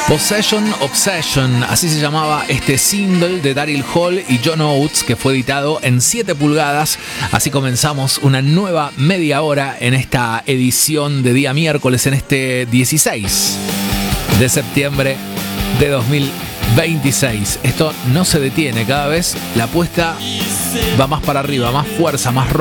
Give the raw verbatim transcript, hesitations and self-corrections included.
Possession Obsession, así se llamaba este single de Daryl Hall y John Oates, que fue editado en siete pulgadas. Así comenzamos una nueva media hora en esta edición de día miércoles, en este dieciséis de septiembre de dos mil veintiséis. Esto no se detiene, cada vez la apuesta va más para arriba, más fuerza, más